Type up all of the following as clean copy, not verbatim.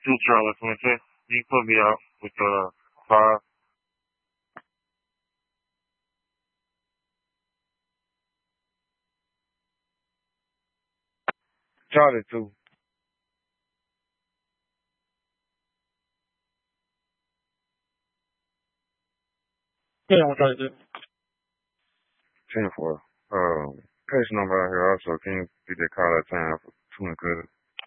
2 Charlie 22. You can put me out with 5. Charlie 2. Yeah, I'm trying to do. 10-4. Case number out here also. Can you get that call out time for 2 and good?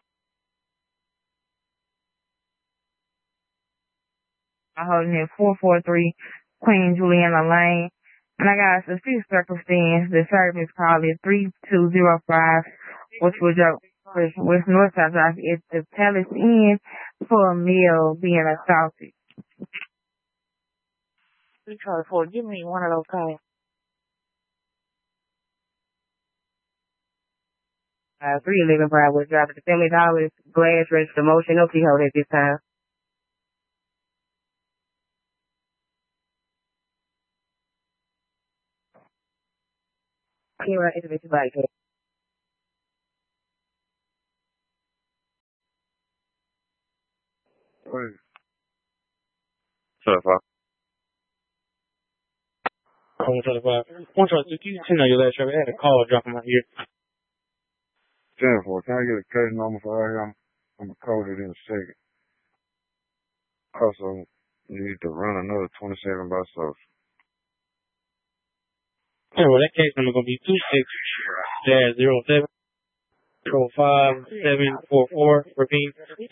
I'm holding it 443 Queen Juliana Lane. And I got a few circumstances. The service call is 3205, which was with Northside Drive. It's the Palace Inn for a meal being assaulted. 324, give me one of those calls. 311 Broward Drive. The Family Dollar glass register motion. No keyhole at this time. Here, intervention by What's up, Pop? 125. 125. You seen on your last show. I had a call dropping my ear. 10-4. Can I get a case number for out here? I'm going to code it in a second. Also, you need to run another 27 by social. Yeah, well, that case number going to be 26-07. 05744. Repeat,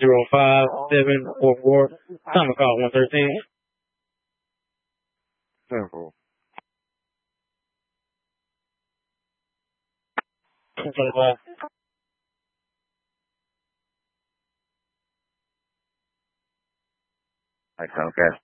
05744. Time to call 113. 10-4. 125. Okay.